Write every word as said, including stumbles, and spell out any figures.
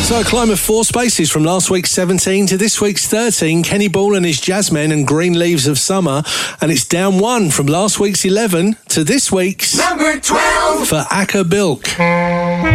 So a climb of four spaces from last week's seventeen to this week's thirteen. Kenny Ball and his Jazzmen and Green Leaves of Summer. And it's down one from last week's eleven to this week's number twelve for Acker Bilk.